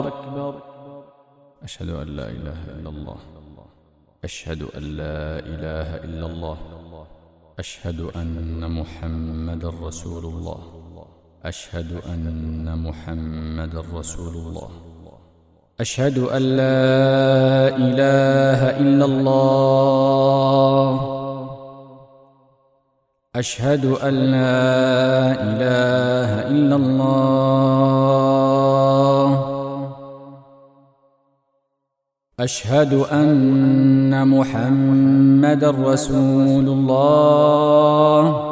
أشهد أن لا إله إلا الله. أشهد أن لا إله إلا الله. أشهد أن محمد رسول الله. أشهد أن محمد رسول الله. أشهد أن لا إله إلا الله. أشهد أن لا إله إلا الله. أشهد أن محمد رسول الله.